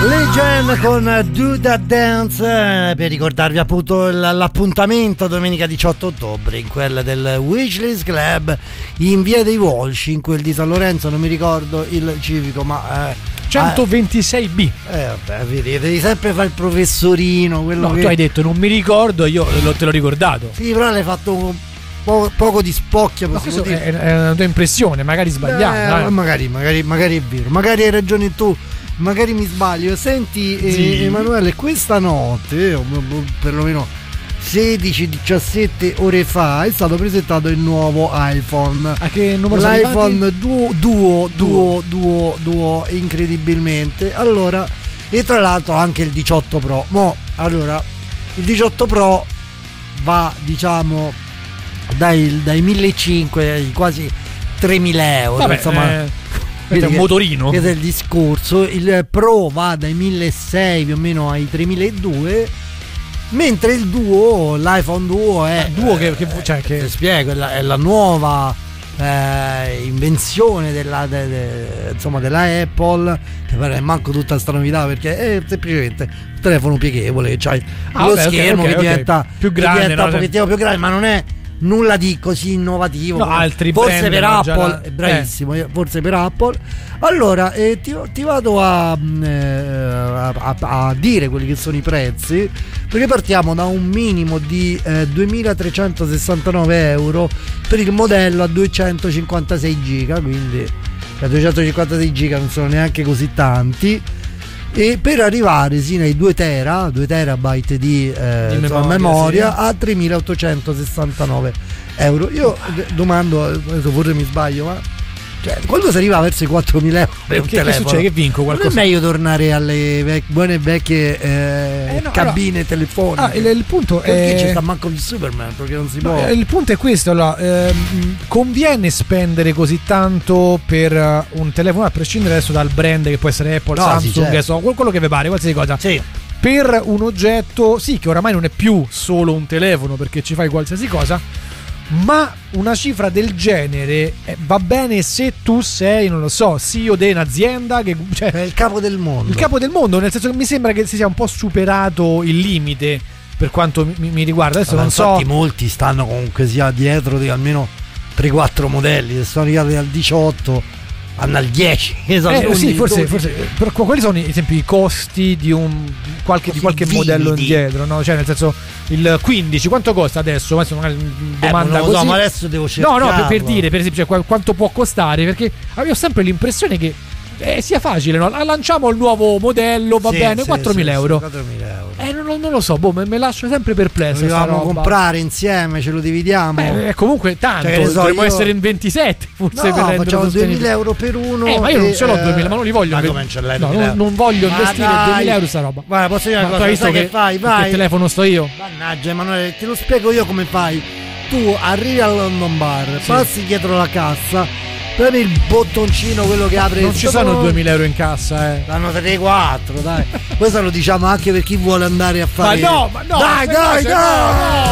Legend con Do That Dance, per ricordarvi appunto l'appuntamento domenica 18 ottobre in quella del Wishlist Club in via dei Volsci, in quel di San Lorenzo, non mi ricordo il civico, ma 126B. Vabbè, vedi, devi sempre fare il professorino, quello che... tu hai detto non mi ricordo, io te l'ho ricordato. Sì, però l'hai fatto poco di spocchia, possiamo dire. È una tua impressione, magari sbagliata. Magari è vero, magari hai ragione tu, magari mi sbaglio. Senti, sì. Emanuele, questa notte, o perlomeno 16-17 ore fa, è stato presentato il nuovo iPhone. A che numero L'iPhone Duo, incredibilmente. Allora, e tra l'altro anche il 18 Pro. Allora, il 18 Pro va, diciamo, dai 1.500 ai quasi 3.000 euro. Vabbè, insomma, è un motorino. Che è il discorso. Il Pro va dai 1.600 più o meno ai 3.200, mentre il Duo, l'iPhone Duo è che spiego, è la nuova invenzione della Apple, che è manco tutta sta novità, perché è semplicemente un telefono pieghevole, c'hai lo schermo che diventa più grande, un pochettino più grande, ma non è nulla di così innovativo. Altri forse per Apple è bravissimo, forse per Apple. Allora ti vado a dire quelli che sono i prezzi, perché partiamo da un minimo di 2.369 euro per il modello a 256 giga, quindi a 256 giga non sono neanche così tanti, e per arrivare sino ai 2 terabyte di memoria, sì, a 3.869 euro. Io domando, adesso forse mi sbaglio, ma quando si arriva verso i 4.000 euro per un telefono, che succede? Che vinco qualcosa? Non è meglio tornare alle buone vecchie cabine telefoniche? Il punto perché è, ci sta manco il Superman, perché non si può. Il punto è questo, allora, conviene spendere così tanto per un telefono, a prescindere adesso dal brand, che può essere Apple, Samsung, sì, certo, quello che vi pare, qualsiasi cosa, sì, per un oggetto, sì, che oramai non è più solo un telefono, perché ci fai qualsiasi cosa. Ma una cifra del genere va bene se tu sei, non lo so, CEO di un'azienda che, è il capo del mondo. Il capo del mondo, nel senso che mi sembra che si sia un po' superato il limite per quanto mi riguarda. Adesso non so. Molti stanno comunque sia dietro di almeno 3-4 modelli, se sono arrivati al 18 hanno al 10. Sì, forse però quali sono ad esempio i costi di qualche modello indietro, no? Cioè, nel senso, il 15 quanto costa adesso? Adesso magari domanda non lo così. so, ma adesso devo cercare. No, per dire, per esempio, quanto può costare, perché avevo sempre l'impressione che sia facile, no? Lanciamo il nuovo modello, va bene, 4.000 euro. 4.000 euro. Non lo so, me lascio sempre perplesso. Dobbiamo comprare insieme, ce lo dividiamo. Comunque tanto, dovremmo essere in 27 forse, per rendere facciamo 2.000 euro per uno. Ma io non ce l'ho 2.000, ma non li voglio. Non voglio investire 2.000 euro sta roba. Guarda, posso dire una cosa, sai che fai? Vai. Che telefono sto io? Mannaggia Emanuele, te lo spiego io come fai. Tu arrivi al London Bar, passi dietro la cassa, premi il bottoncino, quello che apre. Non ci sono 2.000 euro in cassa, Danno 3-4, dai. Questo lo diciamo anche per chi vuole andare a fare. Ma no, dai.